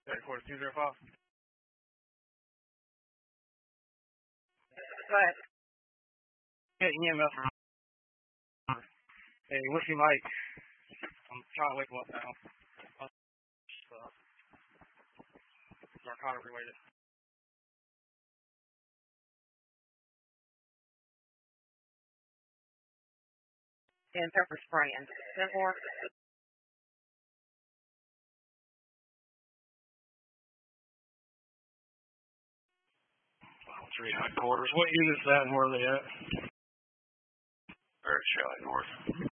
Quarter 205. But Yeah, EMS. Hey, what's your mic? I'm trying to wake him up now. Narcotic related. and pepper spraying. Then more. Three headquarters. What unit's that and where are they at? Very Shelley North.